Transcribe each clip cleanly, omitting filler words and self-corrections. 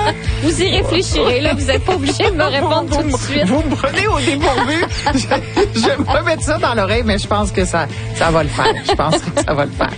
Vous y réfléchirez, là. Vous n'êtes pas obligé de me répondre tout de suite. Vous me prenez au dépourvu. Je vais me mettre ça dans l'oreille, mais je pense que ça va le faire. Je pense que ça va le faire.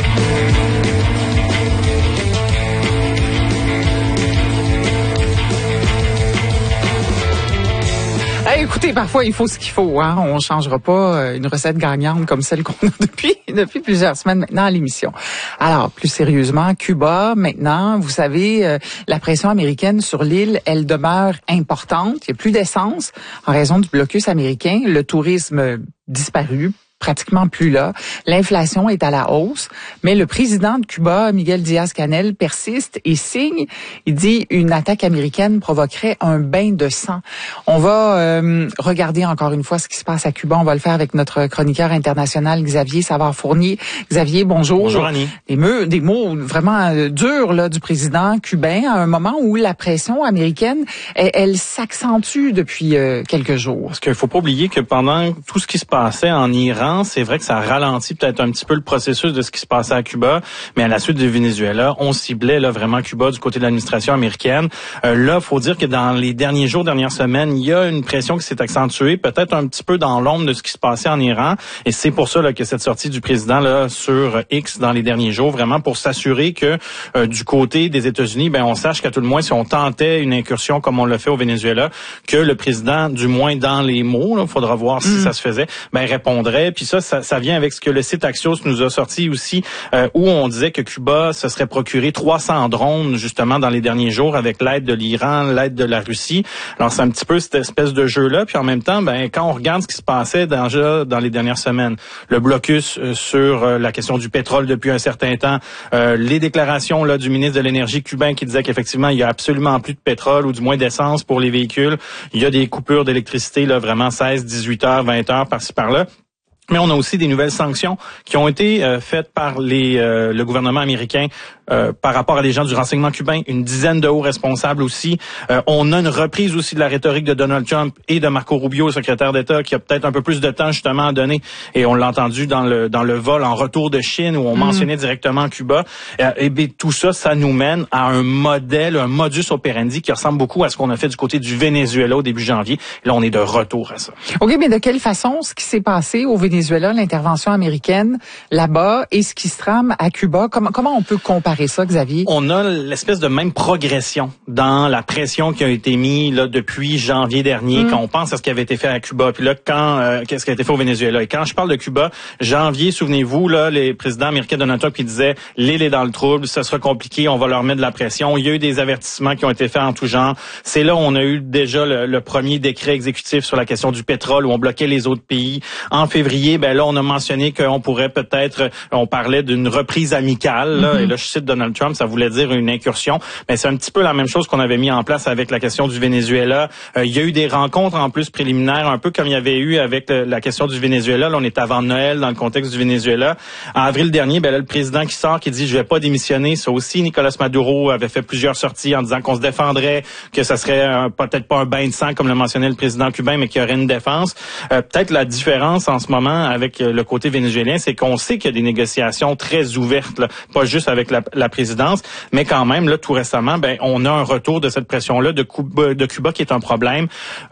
Écoutez, parfois, il faut ce qu'il faut. Hein? On ne changera pas une recette gagnante comme celle qu'on a depuis plusieurs semaines maintenant à l'émission. Alors, plus sérieusement, Cuba, maintenant, vous savez, la pression américaine sur l'île, elle demeure importante. Il n'y a plus d'essence en raison du blocus américain. Le tourisme disparu. Pratiquement plus là. L'inflation est à la hausse, mais le président de Cuba, Miguel Díaz-Canel, persiste et signe. Il dit une attaque américaine provoquerait un bain de sang. On va regarder encore une fois ce qui se passe à Cuba. On va le faire avec notre chroniqueur international Xavier Savard-Fournier. Xavier, bonjour. Bonjour Annie. Des mots vraiment durs là du président cubain à un moment où la pression américaine, elle s'accentue depuis quelques jours. Parce qu'il faut pas oublier que pendant tout ce qui se passait en Iran, c'est vrai que ça ralentit peut-être un petit peu le processus de ce qui se passait à Cuba, mais à la suite du Venezuela, on ciblait là vraiment Cuba du côté de l'administration américaine. Là, faut dire que dans les derniers jours, dernières semaines, il y a une pression qui s'est accentuée, peut-être un petit peu dans l'ombre de ce qui se passait en Iran, et c'est pour ça là que cette sortie du président là sur X dans les derniers jours, vraiment pour s'assurer que du côté des États-Unis, ben on sache qu'à tout le moins si on tentait une incursion comme on l'a fait au Venezuela, que le président, du moins dans les mots, il faudra voir si ça se faisait, ben répondrait. Puis ça vient avec ce que le site Axios nous a sorti aussi, où on disait que Cuba se serait procuré 300 drones justement dans les derniers jours avec l'aide de l'Iran, l'aide de la Russie. Alors c'est un petit peu cette espèce de jeu-là. Puis en même temps, ben quand on regarde ce qui se passait déjà dans les dernières semaines, le blocus sur la question du pétrole depuis un certain temps, les déclarations là du ministre de l'Énergie cubain qui disait qu'effectivement il y a absolument plus de pétrole ou du moins d'essence pour les véhicules. Il y a des coupures d'électricité là vraiment 16, 18 heures, 20 heures par-ci par-là. Mais on a aussi des nouvelles sanctions qui ont été faites par le gouvernement américain par rapport à des gens du renseignement cubain, une dizaine de hauts responsables aussi. On a une reprise aussi de la rhétorique de Donald Trump et de Marco Rubio, le secrétaire d'État, qui a peut-être un peu plus de temps justement à donner. Et on l'a entendu dans le vol en retour de Chine où on mentionnait directement Cuba. Et bien tout ça, ça nous mène à un modèle, un modus operandi qui ressemble beaucoup à ce qu'on a fait du côté du Venezuela au début janvier. Là, on est de retour à ça. OK, mais de quelle façon ce qui s'est passé au Venezuela, l'intervention américaine là-bas et ce qui se trame à Cuba, comment on peut comparer ça, Xavier? On a l'espèce de même progression dans la pression qui a été mise là depuis janvier dernier, quand on pense à ce qui avait été fait à Cuba, puis là qu'est-ce qui a été fait au Venezuela. Et quand je parle de Cuba, janvier, souvenez-vous là, les présidents américains Donald Trump qui disaient l'île est dans le trouble, ça sera compliqué, on va leur mettre de la pression. Il y a eu des avertissements qui ont été faits en tout genre. C'est là où on a eu déjà le premier décret exécutif sur la question du pétrole où on bloquait les autres pays. En février, ben là on a mentionné qu'on pourrait peut-être, on parlait d'une reprise amicale là, et là je cite Donald Trump, ça voulait dire une incursion, mais c'est un petit peu la même chose qu'on avait mis en place avec la question du Venezuela. Il y a eu des rencontres en plus préliminaires, un peu comme il y avait eu avec la question du Venezuela. Là, on est avant Noël dans le contexte du Venezuela. En avril dernier, ben là, le président qui sort, qui dit je vais pas démissionner. Ça aussi, Nicolas Maduro avait fait plusieurs sorties en disant qu'on se défendrait, que ça serait peut-être pas un bain de sang comme le mentionnait le président cubain, mais qu'il y aurait une défense. Peut-être la différence en ce moment avec le côté vénézuélien, c'est qu'on sait qu'il y a des négociations très ouvertes, là, pas juste avec la présidence, mais quand même, là, tout récemment, ben, on a un retour de cette pression-là de Cuba qui est un problème.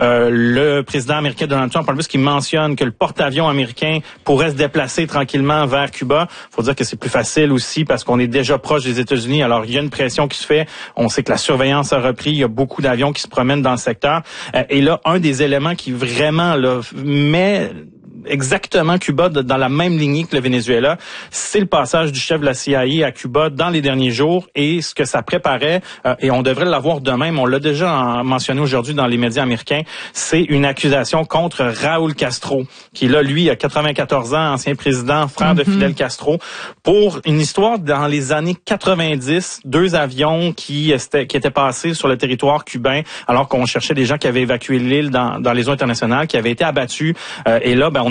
Le président américain Donald Trump, en plus, qui mentionne que le porte-avions américain pourrait se déplacer tranquillement vers Cuba. Faut dire que c'est plus facile aussi parce qu'on est déjà proche des États-Unis. Alors, il y a une pression qui se fait. On sait que la surveillance a repris. Il y a beaucoup d'avions qui se promènent dans le secteur. Et là, un des éléments qui vraiment là, met exactement Cuba dans la même lignée que le Venezuela, c'est le passage du chef de la CIA à Cuba dans les derniers jours et ce que ça préparait, et on devrait l'avoir demain, mais on l'a déjà mentionné aujourd'hui dans les médias américains, c'est une accusation contre Raúl Castro, qui là, lui, a 94 ans, ancien président, frère de Fidel Castro, pour une histoire dans les années 90, 2 avions qui étaient passés sur le territoire cubain alors qu'on cherchait des gens qui avaient évacué l'île dans les eaux internationales, qui avaient été abattus, et là, ben, on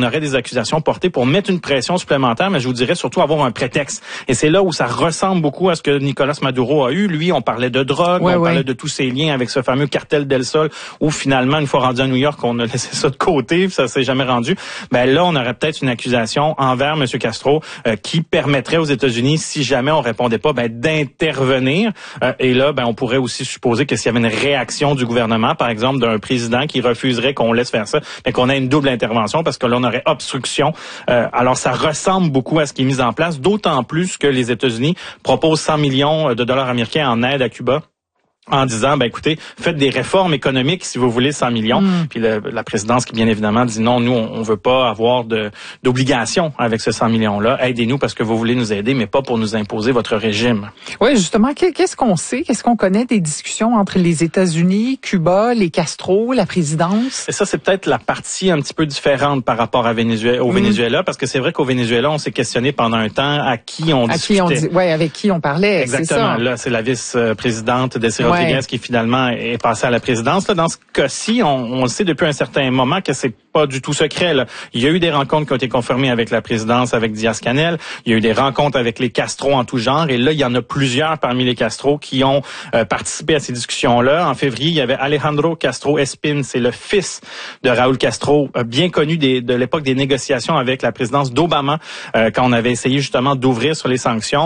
on aurait des accusations portées pour mettre une pression supplémentaire, mais je vous dirais surtout avoir un prétexte. Et c'est là où ça ressemble beaucoup à ce que Nicolas Maduro a eu. Lui, on parlait de drogue, on parlait de tous ses liens avec ce fameux cartel del Sol, où finalement, une fois rendu à New York, on a laissé ça de côté, ça s'est jamais rendu. Ben là, on aurait peut-être une accusation envers M. Castro qui permettrait aux États-Unis, si jamais on répondait pas, d'intervenir. Et là, on pourrait aussi supposer que s'il y avait une réaction du gouvernement, par exemple, d'un président qui refuserait qu'on laisse faire ça, qu'on ait une double intervention parce que là, on aurait obstruction. Alors, ça ressemble beaucoup à ce qui est mis en place, d'autant plus que les États-Unis proposent 100 millions de dollars américains en aide à Cuba, en disant, écoutez, faites des réformes économiques si vous voulez 100 millions. Puis la présidence qui, bien évidemment, dit non, nous, on veut pas avoir d'obligation avec ce 100 millions-là. Aidez-nous parce que vous voulez nous aider, mais pas pour nous imposer votre régime. Oui, justement, qu'est-ce qu'on sait? Qu'est-ce qu'on connaît des discussions entre les États-Unis, Cuba, les Castro, la présidence? Et ça, c'est peut-être la partie un petit peu différente par rapport à Venezuela, parce que c'est vrai qu'au Venezuela, on s'est questionné pendant un temps à qui on discutait. Avec qui on parlait. Exactement. Là, c'est la vice-présidente Désirée Rodriguez qui finalement est passée à la présidence. Là, dans ce cas-ci, on le sait depuis un certain moment que c'est pas du tout secret. Là. Il y a eu des rencontres qui ont été confirmées avec la présidence, avec Diaz-Canel. Il y a eu des rencontres avec les Castro en tout genre. Et là, il y en a plusieurs parmi les Castro qui ont participé à ces discussions-là. En février, il y avait Alejandro Castro Espin. C'est le fils de Raúl Castro, bien connu de l'époque des négociations avec la présidence d'Obama, quand on avait essayé justement d'ouvrir sur les sanctions.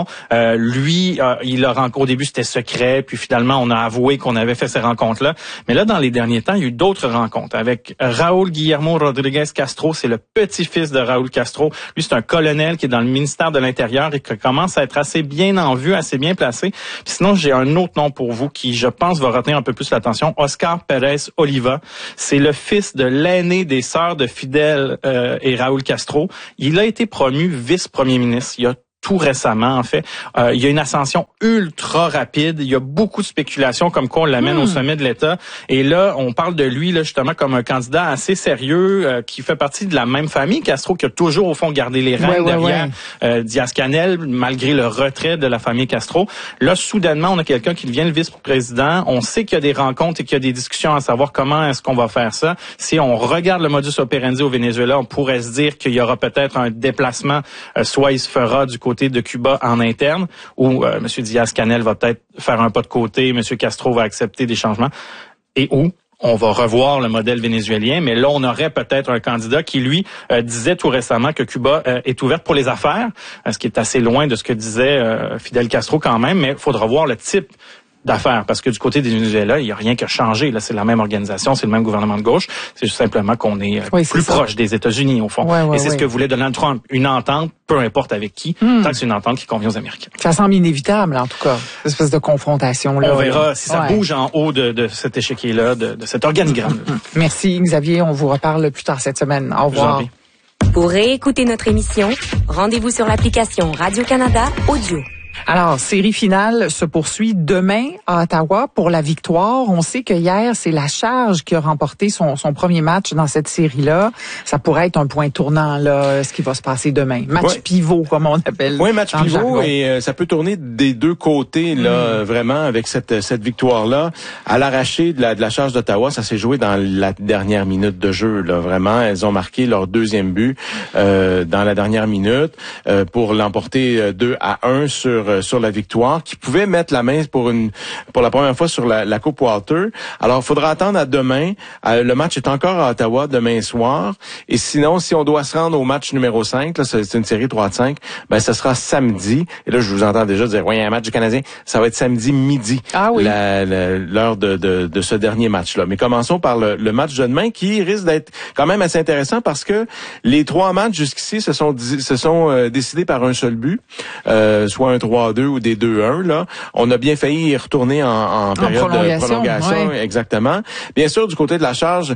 Lui, il a rencontré, au début, c'était secret. Puis finalement, on a avoué qu'on avait fait ces rencontres-là. Mais là, dans les derniers temps, il y a eu d'autres rencontres avec Raúl Guillermo Rodríguez Castro. C'est le petit-fils de Raúl Castro. Lui, c'est un colonel qui est dans le ministère de l'Intérieur et qui commence à être assez bien en vue, assez bien placé. Puis sinon, j'ai un autre nom pour vous qui, je pense, va retenir un peu plus l'attention. Oscar Pérez Oliva. C'est le fils de l'aîné des sœurs de Fidel et Raúl Castro. Il a été promu vice-premier ministre. Il y a tout récemment, en fait. Il y a une ascension ultra rapide. Il y a beaucoup de spéculations comme quoi on l'amène au sommet de l'État. Et là, on parle de lui là justement comme un candidat assez sérieux qui fait partie de la même famille, Castro, qui a toujours, au fond, gardé les rênes derrière Diaz-Canel, malgré le retrait de la famille Castro. Là, soudainement, on a quelqu'un qui devient le vice-président. On sait qu'il y a des rencontres et qu'il y a des discussions à savoir comment est-ce qu'on va faire ça. Si on regarde le modus operandi au Venezuela, on pourrait se dire qu'il y aura peut-être un déplacement, soit il se fera du côté de Cuba en interne, où M. Diaz-Canel va peut-être faire un pas de côté, M. Castro va accepter des changements, et où on va revoir le modèle vénézuélien, mais là, on aurait peut-être un candidat qui, lui, disait tout récemment que Cuba est ouverte pour les affaires, ce qui est assez loin de ce que disait Fidel Castro quand même, mais il faudra voir le type d'affaires, parce que du côté des Venezuela, il n'y a rien qui a changé. Là, c'est la même organisation, c'est le même gouvernement de gauche. C'est juste simplement qu'on est plus proche des États-Unis, au fond. Et c'est ce que voulait Donald Trump, une entente, peu importe avec qui, tant que c'est une entente qui convient aux Américains. Ça semble inévitable, en tout cas, cette espèce de confrontation-là. On verra si ça bouge en haut de cet échiquier-là, de cet organigramme. Merci, Xavier. On vous reparle plus tard cette semaine. Au revoir. Pour réécouter notre émission, rendez-vous sur l'application Radio-Canada Audio. Alors, série finale se poursuit demain à Ottawa pour la victoire. On sait que hier, c'est la Charge qui a remporté son premier match dans cette série-là. Ça pourrait être un point tournant, là, ce qui va se passer demain. Match pivot, comme on appelle. Oui, match pivot, et ça peut tourner des deux côtés, là, vraiment, avec cette victoire-là. À l'arraché de la Charge d'Ottawa, ça s'est joué dans la dernière minute de jeu, là, vraiment. Elles ont marqué leur deuxième but dans la dernière minute pour l'emporter 2-1 sur la victoire, qui pouvait mettre la main pour la première fois sur la Coupe Walter. Alors, il faudra attendre à demain. Le match est encore à Ottawa demain soir. Et sinon, si on doit se rendre au match numéro 5, là, c'est une série 3-5, ça sera samedi. Et là, je vous entends déjà dire, il y a un match du Canadien. Ça va être samedi midi. Ah oui. L'heure de ce dernier match-là. Mais commençons par le match de demain, qui risque d'être quand même assez intéressant parce que les trois matchs jusqu'ici se sont décidés par un seul but, soit un 3-2 ou des 2-1, là. On a bien failli y retourner en période de prolongation. Exactement. Bien sûr, du côté de la Charge,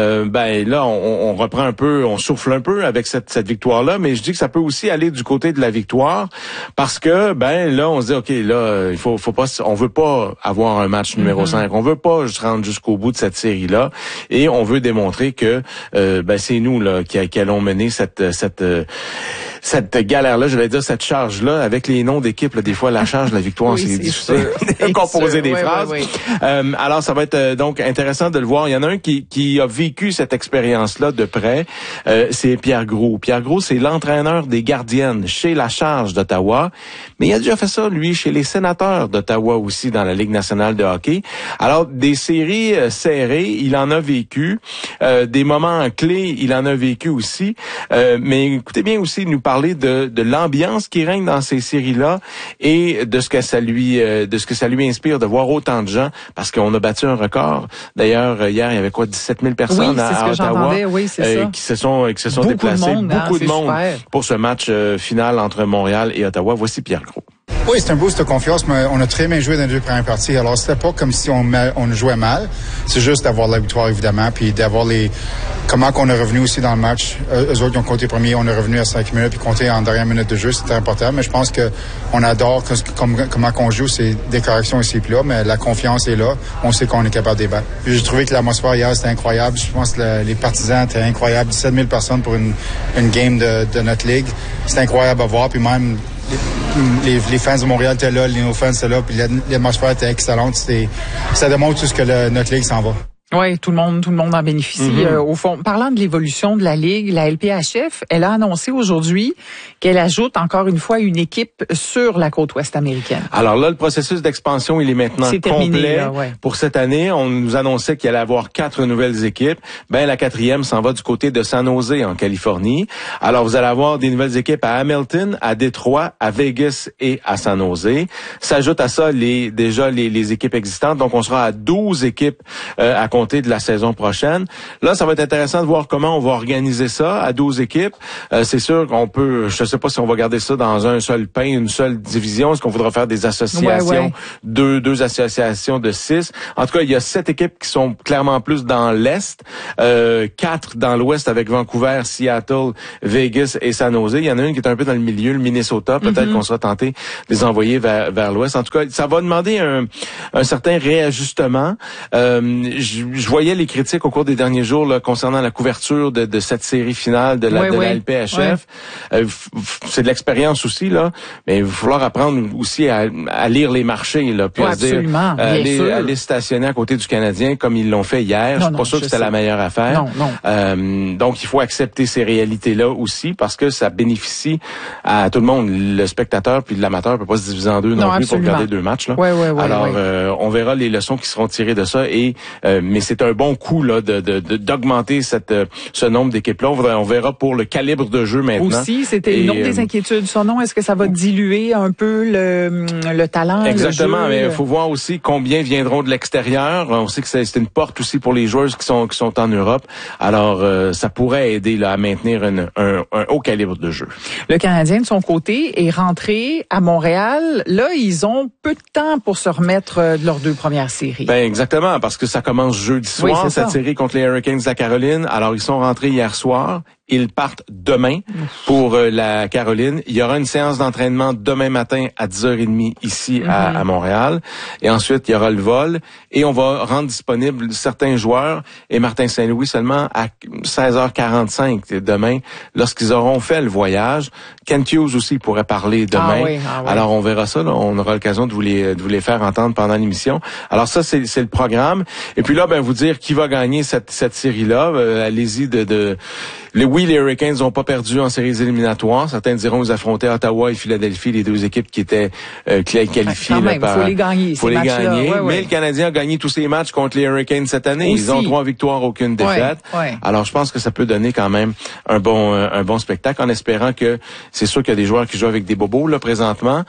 là, on reprend un peu, on souffle un peu avec cette victoire-là, mais je dis que ça peut aussi aller du côté de la victoire parce que, là, on se dit, OK, là, il faut pas, on veut pas avoir un match numéro 5. On veut pas se rendre jusqu'au bout de cette série-là et on veut démontrer que, c'est nous, là, qui allons mener cette galère-là, je vais dire cette charge-là, avec les noms d'équipes, là, des fois la charge, la victoire, oui, c'est difficile de composer des phrases. Oui. Alors ça va être donc intéressant de le voir. Il y en a un qui a vécu cette expérience-là de près, c'est Pierre Gros. Pierre Gros, c'est l'entraîneur des gardiennes chez la Charge d'Ottawa, mais il a déjà fait ça, lui, chez les Sénateurs d'Ottawa aussi, dans la Ligue nationale de hockey. Alors, des séries serrées, il en a vécu. Des moments clés, il en a vécu aussi. Mais écoutez bien aussi nous parler de l'ambiance qui règne dans ces séries-là et de ce que ça lui inspire de voir autant de gens, parce qu'on a battu un record. D'ailleurs, hier, il y avait 17 000 personnes à Ottawa qui se sont déplacées. Beaucoup de monde pour ce match final entre Montréal et Ottawa. Voici Pierre Gros. Oui, c'est un boost de confiance, mais on a très bien joué dans les deux premières parties. Alors, c'était pas comme si on jouait mal. C'est juste d'avoir la victoire, évidemment, puis d'avoir comment qu'on est revenu aussi dans le match. Eux autres, ils ont compté premier, on est revenu à 5 minutes, puis compté en dernière minute de jeu, c'était important. Mais je pense que on adore comment qu'on joue, c'est des corrections ici et là, mais la confiance est là. On sait qu'on est capable de débattre. Puis j'ai trouvé que l'atmosphère hier, c'était incroyable. Je pense que les partisans étaient incroyables. 17 000 personnes pour une game de notre ligue. C'était incroyable à voir, puis même les fans de Montréal étaient là, nos fans étaient là, puis l'atmosphère était excellente. Ça démontre tout ce que notre ligue s'en va. Oui, tout le monde en bénéficie. Au fond, parlant de l'évolution de la Ligue, la LPHF, elle a annoncé aujourd'hui qu'elle ajoute encore une fois une équipe sur la côte ouest américaine. Alors là, le processus d'expansion, il est maintenant complet. Là, pour cette année. On nous annonçait qu'il allait avoir 4 nouvelles équipes. La 4e s'en va du côté de San Jose, en Californie. Alors, vous allez avoir des nouvelles équipes à Hamilton, à Détroit, à Vegas et à San Jose. S'ajoute à ça les équipes existantes. Donc, on sera à 12 équipes à compter de la saison prochaine. Là, ça va être intéressant de voir comment on va organiser ça à 12 équipes. C'est sûr qu'on peut, je sais pas si on va garder ça dans un seul pain, une seule division. Est-ce qu'on voudra faire des associations, deux associations de 6? En tout cas, il y a 7 équipes qui sont clairement plus dans l'Est, 4 dans l'Ouest avec Vancouver, Seattle, Vegas et San Jose. Il y en a une qui est un peu dans le milieu, le Minnesota. Peut-être qu'on sera tenté de les envoyer vers l'Ouest. En tout cas, ça va demander un certain réajustement. Je voyais les critiques au cours des derniers jours là, concernant la couverture de cette série finale de la LPHF. C'est de l'expérience aussi, là, mais il va falloir apprendre aussi à lire les marchés, là, puis à se dire, aller stationner à côté du Canadien comme ils l'ont fait hier. Je suis pas sûr que c'était la meilleure affaire. Donc, il faut accepter ces réalités-là aussi parce que ça bénéficie à tout le monde. Le spectateur puis l'amateur peut pas se diviser en deux non plus pour regarder 2 matchs. Là. Alors, on verra les leçons qui seront tirées de ça mais c'est un bon coup là d'augmenter ce nombre d'équipes-là. On verra pour le calibre de jeu maintenant. Aussi, c'était une autre des inquiétudes. Son nom, est-ce que ça va diluer un peu le talent? Exactement, le jeu? Mais il faut voir aussi combien viendront de l'extérieur. On sait que c'est une porte aussi pour les joueurs qui sont en Europe. Alors, ça pourrait aider là à maintenir un haut calibre de jeu. Le Canadien, de son côté, est rentré à Montréal. Là, ils ont peu de temps pour se remettre de leurs 2 premières séries. Exactement, parce que ça commence jeudi soir, cette série contre les Hurricanes de la Caroline. Alors, ils sont rentrés hier soir. Ils partent demain pour la Caroline. Il y aura une séance d'entraînement demain matin à 10h30 ici à Montréal. Et ensuite, il y aura le vol. Et on va rendre disponible certains joueurs et Martin Saint-Louis seulement à 16h45 demain lorsqu'ils auront fait le voyage. Kent Hughes aussi pourrait parler demain. Alors, on verra ça. Là. On aura l'occasion de vous les faire entendre pendant l'émission. Alors ça, c'est le programme. Et puis là, vous dire qui va gagner cette série-là. Allez-y les Hurricanes n'ont pas perdu en séries éliminatoires. Certains diront qu'ils affrontaient Ottawa et Philadelphie, les 2 équipes qui étaient qualifiées. Il faut les gagner. Mais le Canadien a gagné tous ses matchs contre les Hurricanes cette année. Aussi. Ils ont 3 victoires, aucune défaite. Alors, je pense que ça peut donner quand même un bon spectacle, en espérant que c'est sûr qu'il y a des joueurs qui jouent avec des bobos là présentement.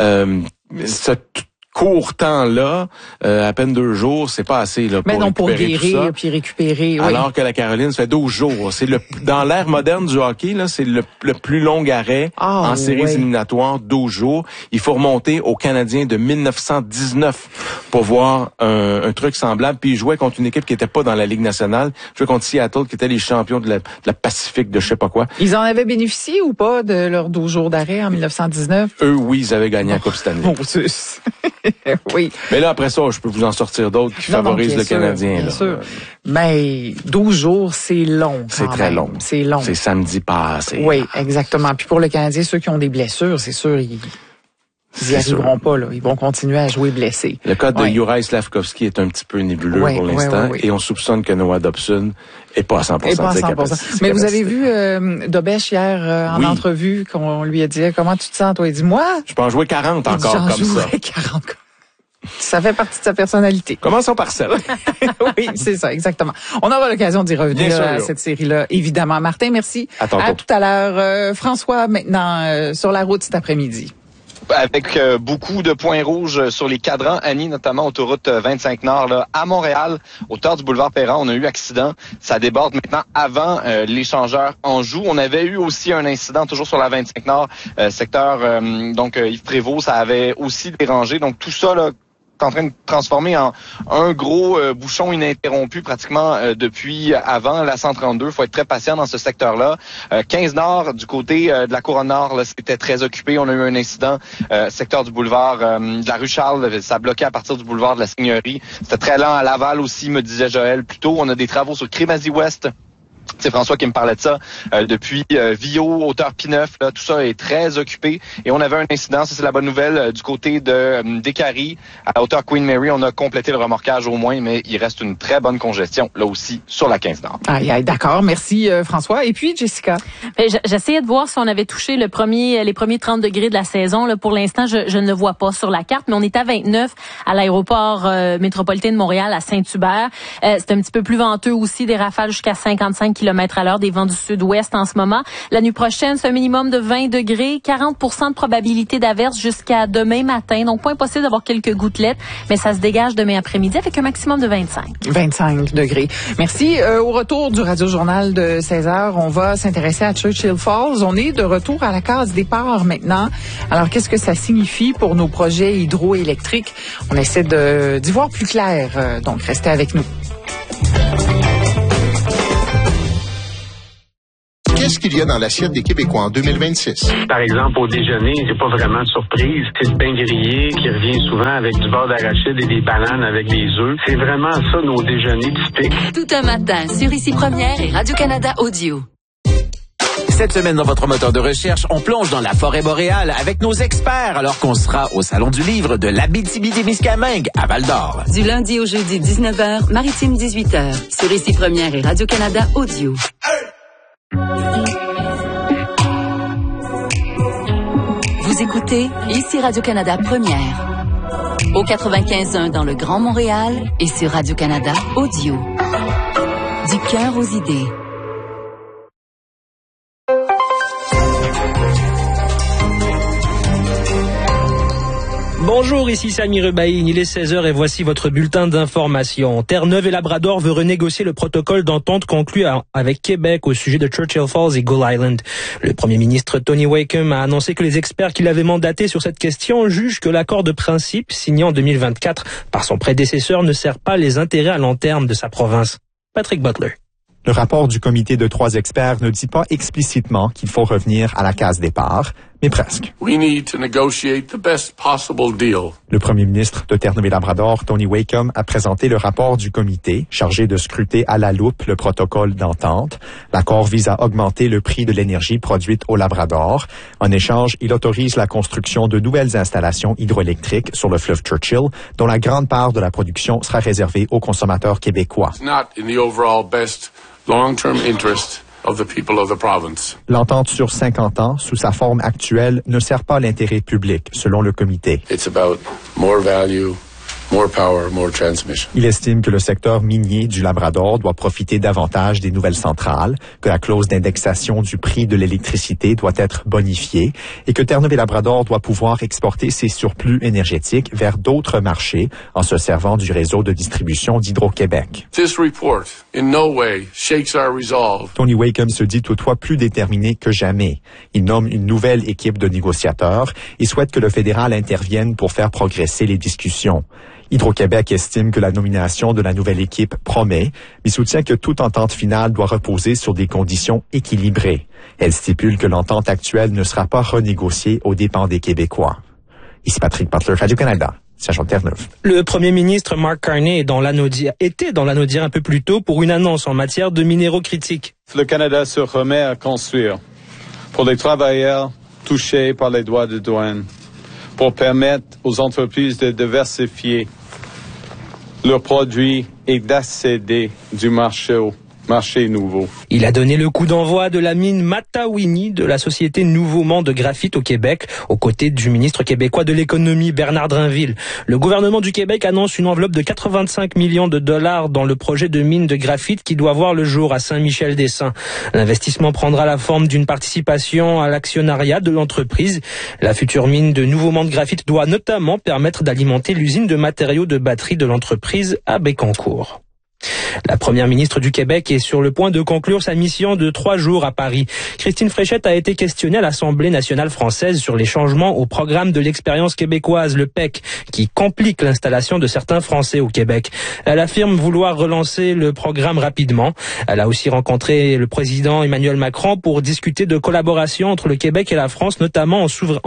Court temps-là, à peine 2 jours, c'est pas assez là pour guérir puis récupérer. Alors que la Caroline, ça fait 12 jours. C'est dans l'ère moderne du hockey, là, c'est le plus long arrêt en séries éliminatoires, 12 jours. Il faut remonter aux Canadiens de 1919 pour voir un truc semblable. Puis ils jouaient contre une équipe qui était pas dans la Ligue nationale. Ils jouaient contre Seattle, qui étaient les champions de la Pacifique, de je sais pas quoi. Ils en avaient bénéficié ou pas de leurs 12 jours d'arrêt en 1919? Eux, oui, ils avaient gagné la Coupe Stanley. Oui. Mais là, après ça, je peux vous en sortir d'autres qui favorisent le Canadien. Bien sûr. Mais 12 jours, c'est long. C'est très long. C'est long. C'est samedi passé. Oui, exactement. Puis pour le Canadien, ceux qui ont des blessures, c'est sûr, ils n'y arriveront pas. Là. Ils vont continuer à jouer blessés. Le cas de Juraj Slafkovský est un petit peu nébuleux pour l'instant. Et on soupçonne que Noah Dobson est pas à 100% de ses capacités. Mais vous avez vu Dobèche hier en entrevue, qu'on lui a dit « Comment tu te sens, toi? » Il dit « Moi? » Je peux en jouer 40 encore comme ça. J'en jouerai 40. Ça fait partie de sa personnalité. Commençons par ça. Oui, c'est ça, exactement. On aura l'occasion d'y revenir à cette série-là, évidemment. Martin, merci. À tout à l'heure. François, maintenant, sur la route cet après-midi. Avec beaucoup de points rouges sur les cadrans, Annie, notamment autoroute 25 Nord, là, à Montréal, hauteur du boulevard Perron, on a eu accident. Ça déborde maintenant avant l'échangeur Anjou. On avait eu aussi un incident toujours sur la 25 Nord, secteur Yves Prévost, ça avait aussi dérangé. Donc tout ça là, en train de transformer en un gros bouchon ininterrompu pratiquement depuis avant la 132. Il faut être très patient dans ce secteur-là. 15 Nord, du côté de la Couronne Nord, là, c'était très occupé. On a eu un incident, secteur du boulevard de la rue Charles, ça bloquait à partir du boulevard de la Seigneurie. C'était très lent à Laval aussi, me disait Joël. Plus tôt, on a des travaux sur Crémazie-Ouest. C'est François qui me parlait de ça depuis Vio, hauteur P9, là, tout ça est très occupé. Et on avait un incident, ça c'est la bonne nouvelle, du côté de Décarie, à la hauteur Queen Mary, on a complété le remorquage au moins, mais il reste une très bonne congestion, là aussi, sur la 15 Nord. D'accord, merci François. Et puis Jessica? J'essayais de voir si on avait touché les premiers 30 degrés de la saison. Là, pour l'instant, je ne le vois pas sur la carte, mais on est à 29 à l'aéroport métropolitain de Montréal, à Saint-Hubert. C'est un petit peu plus venteux aussi, des rafales jusqu'à 55 km à l'heure, des vents du sud-ouest en ce moment. La nuit prochaine, c'est un minimum de 20 degrés, 40% de probabilité d'averse jusqu'à demain matin. Donc, pas impossible d'avoir quelques gouttelettes, mais ça se dégage demain après-midi avec un maximum de 25. 25 degrés. Merci. Au retour du Radio-Journal de 16h, on va s'intéresser à Churchill Falls. On est de retour à la case départ maintenant. Alors, qu'est-ce que ça signifie pour nos projets hydroélectriques? On essaie d'y voir plus clair. Donc, restez avec nous. Qu'est-ce qu'il y a dans l'assiette des Québécois en 2026? Par exemple, au déjeuner, j'ai pas vraiment de surprise. C'est le pain grillé qui revient souvent avec du beurre d'arachide et des bananes avec des œufs. C'est vraiment ça, nos déjeuners typiques. Tout un matin, sur Ici Première et Radio-Canada Audio. Cette semaine, dans votre moteur de recherche, on plonge dans la forêt boréale avec nos experts alors qu'on sera au Salon du Livre de l'Abitibi-Témiscamingue à Val-d'Or. Du lundi au jeudi, 19h, Maritime 18h, sur Ici Première et Radio-Canada Audio. Vous écoutez Ici Radio-Canada Première. Au 95.1 dans le Grand Montréal et sur Radio-Canada Audio. Du cœur aux idées. Bonjour, ici Sami Rebaïn, il est 16h et voici votre bulletin d'information. Terre-Neuve et Labrador veut renégocier le protocole d'entente conclu avec Québec au sujet de Churchill Falls et Gull Island. Le premier ministre Tony Wakeham a annoncé que les experts qu'il avait mandatés sur cette question jugent que l'accord de principe signé en 2024 par son prédécesseur ne sert pas les intérêts à long terme de sa province. Patrick Butler. Le rapport du comité de 3 experts ne dit pas explicitement qu'il faut revenir à la case départ, mais presque. We need to negotiate the best possible deal. Le premier ministre de Terre-Neuve-et-Labrador, Tony Wakeham, a présenté le rapport du comité, chargé de scruter à la loupe le protocole d'entente. L'accord vise à augmenter le prix de l'énergie produite au Labrador. En échange, il autorise la construction de nouvelles installations hydroélectriques sur le fleuve Churchill, dont la grande part de la production sera réservée aux consommateurs québécois. It's not in the overall best long-term interest of the people of the province. L'entente sur 50 ans, sous sa forme actuelle, ne sert pas l'intérêt public, selon le comité. It's about more value, more power, more transmission. Il estime que le secteur minier du Labrador doit profiter davantage des nouvelles centrales, que la clause d'indexation du prix de l'électricité doit être bonifiée et que Terre-Neuve-et-Labrador doit pouvoir exporter ses surplus énergétiques vers d'autres marchés en se servant du réseau de distribution d'Hydro-Québec. This report in no way shakes our resolve. Tony Wakeham se dit toutefois plus déterminé que jamais. Il nomme une nouvelle équipe de négociateurs et souhaite que le fédéral intervienne pour faire progresser les discussions. Hydro-Québec estime que la nomination de la nouvelle équipe promet, mais soutient que toute entente finale doit reposer sur des conditions équilibrées. Elle stipule que l'entente actuelle ne sera pas renégociée aux dépens des Québécois. Ici Patrick Butler, Radio-Canada. Serge Terre-Neuve. Le premier ministre Mark Carney était dans l'Anaudière un peu plus tôt pour une annonce en matière de minéraux critiques. Le Canada se remet à construire pour les travailleurs touchés par les droits de douane, pour permettre aux entreprises de diversifier leurs produits et d'accéder du marché nouveau. Il a donné le coup d'envoi de la mine Matawini de la société Nouveau Monde de graphite au Québec, aux côtés du ministre québécois de l'économie Bernard Drinville. Le gouvernement du Québec annonce une enveloppe de 85 millions de dollars dans le projet de mine de graphite qui doit voir le jour à Saint-Michel-des-Saints. L'investissement prendra la forme d'une participation à l'actionnariat de l'entreprise. La future mine de Nouveau Monde de graphite doit notamment permettre d'alimenter l'usine de matériaux de batterie de l'entreprise à Bécancour. La première ministre du Québec est sur le point de conclure sa mission de 3 jours à Paris. Christine Fréchette a été questionnée à l'Assemblée nationale française sur les changements au programme de l'expérience québécoise, le PEQ, qui complique l'installation de certains Français au Québec. Elle affirme vouloir relancer le programme rapidement. Elle a aussi rencontré le président Emmanuel Macron pour discuter de collaboration entre le Québec et la France, notamment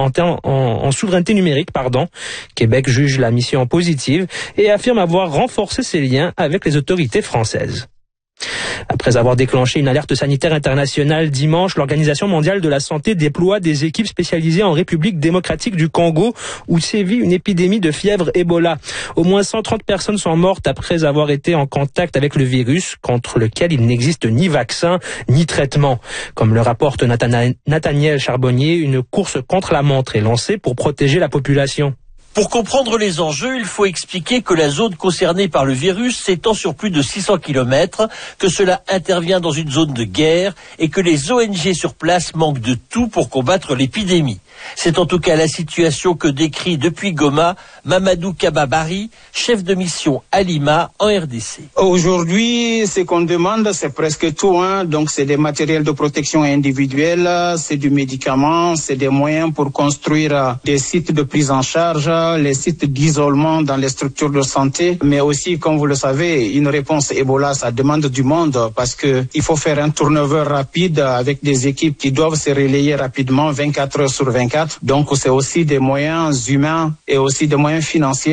en souveraineté numérique. Québec juge la mission positive et affirme avoir renforcé ses liens avec les autorités françaises. Après avoir déclenché une alerte sanitaire internationale dimanche, l'Organisation mondiale de la santé déploie des équipes spécialisées en République démocratique du Congo où sévit une épidémie de fièvre Ebola. Au moins 130 personnes sont mortes après avoir été en contact avec le virus contre lequel il n'existe ni vaccin ni traitement. Comme le rapporte Nathaniel Charbonnier, une course contre la montre est lancée pour protéger la population. Pour comprendre les enjeux, il faut expliquer que la zone concernée par le virus s'étend sur plus de 600 km, que cela intervient dans une zone de guerre et que les ONG sur place manquent de tout pour combattre l'épidémie. C'est en tout cas la situation que décrit depuis Goma Mamadou Kababari, chef de mission à Lima en RDC. Aujourd'hui, ce qu'on demande, c'est presque tout. Donc, c'est des matériels de protection individuelle, c'est du médicament, c'est des moyens pour construire des sites de prise en charge, les sites d'isolement dans les structures de santé. Mais aussi, comme vous le savez, une réponse Ebola, ça demande du monde parce que il faut faire un turnover rapide avec des équipes qui doivent se relayer rapidement 24 heures sur 24. Donc, c'est aussi des moyens humains et aussi des moyens financiers.